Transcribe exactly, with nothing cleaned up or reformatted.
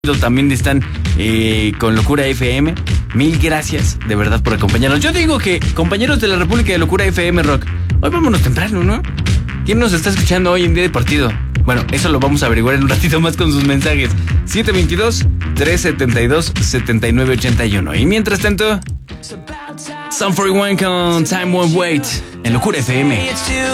También están eh, con Locura F M. Mil gracias de verdad por acompañarnos. Yo digo que, compañeros de la República de Locura F M Rock, hoy vámonos temprano, ¿no? ¿Quién nos está escuchando hoy en día de partido? Bueno, eso lo vamos a averiguar en un ratito más con sus mensajes. siete dos dos, tres siete dos, siete nueve ocho uno. Y mientras tanto, Sum cuarenta y uno con Time Won't Wait en Locura F M.